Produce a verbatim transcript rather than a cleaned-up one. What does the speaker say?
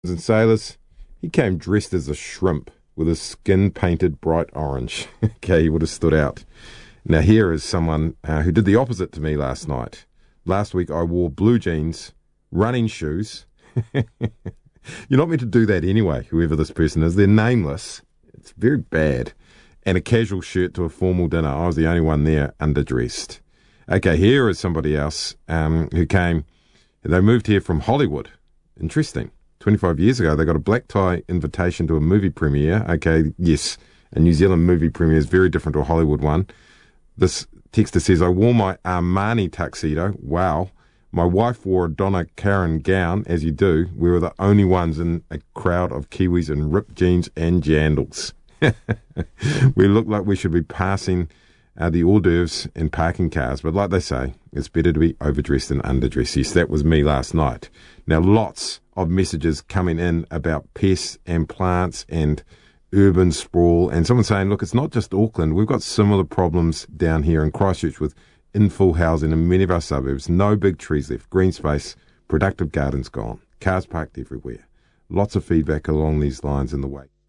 and sailors, he came dressed as a shrimp with his skin painted bright orange. Okay, he would have stood out. Now here is someone uh, who did the opposite to me last night. Last week I wore blue jeans, running shoes. You're not meant to do that anyway, whoever this person is. They're nameless. It's very bad. And a casual shirt to a formal dinner. I was the only one there underdressed. Okay, here is somebody else um, who came. They moved here from Hollywood. Interesting. twenty-five years ago, they got a black tie invitation to a movie premiere. Okay, yes, a New Zealand movie premiere is very different to a Hollywood one. This texter says, I wore my Armani tuxedo. Wow. My wife wore a Donna Karan gown, as you do. We were the only ones in a crowd of Kiwis in ripped jeans and jandals. We look like we should be passing uh, the hors d'oeuvres in parking cars. But like they say, it's better to be overdressed than underdressed. Yes, that was me last night. Now, lots of messages coming in about pests and plants and urban sprawl. And someone saying, look, it's not just Auckland. We've got similar problems down here in Christchurch with infill housing in many of our suburbs. No big trees left, green space, productive gardens gone, cars parked everywhere. Lots of feedback along these lines in the wake.